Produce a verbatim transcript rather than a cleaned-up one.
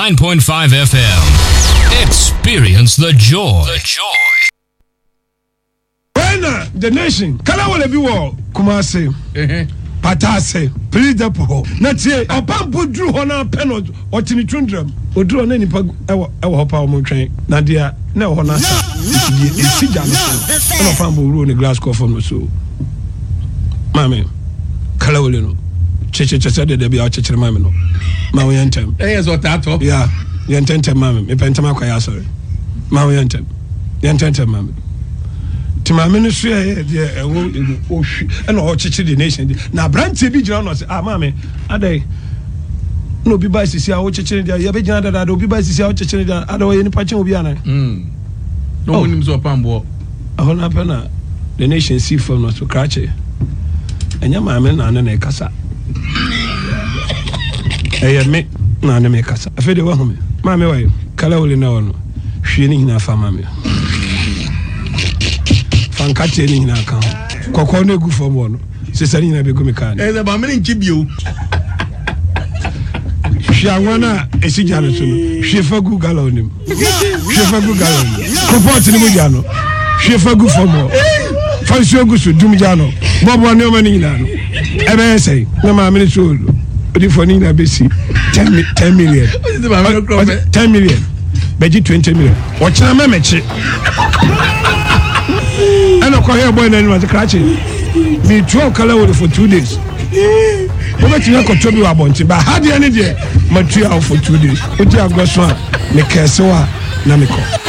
ninety-nine point five F M. Experience the joy. The joy. When the nation, Kala will be war, Kumase, Patase, please the poor. Not yet, a pampu drew on a penalty or Timmy Trundrum, or drew on any pug, our power train. Nadia, no, Honasa, it's Sijan, and a pampu rule in the glass coffin or so. Mammy, Kala will know. Cheche said there be our church mammy. Maui antem. Yes, what that top? Yeah, Yantentem mammy, me pentamaquia, sorry. Maui antem. Yantentem mammy. To my ministry, and all church the nation. Now, Brand T V journals, ah, mammy, are they? No, be by see our church in there. You have been that I do be by see our church in there. I don't any patch will be on it. Hm. No one is a pambo. I want to the nation see from not to catch it. And your mammy, and a casa. I make none make us. I feel the one, mammy, why? Color will know. She ain't enough for mammy. Fankati ni na kan kokko na gu fom wono se sani na be go mekan eh ba me nkibio hwanwana esija no so no hwefa gu galonim hwefa gu galonim kopot ni mu no hwefa gu fom fanso gu so dum no bobo ne o mani na no e be say na ma me so odi foni na be si ten million ten million beji twenty million o china me mechi and I here boy and was crashing. Me twelve color for two days. What you have to be about it, but how do you need it? Material for two days. What you have got one, the Kesoa Namiko.